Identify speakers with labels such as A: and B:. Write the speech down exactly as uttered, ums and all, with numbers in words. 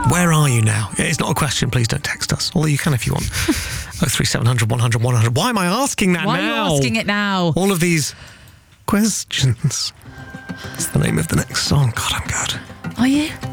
A: Where are you now? It's not a question. Please don't text us. Although you can if you want. oh three seven hundred, one hundred, one hundred. Why am I asking that
B: Why
A: now?
B: are you asking it now?
A: All of these questions. It's the name of the next song. God, I'm good.
B: Are you?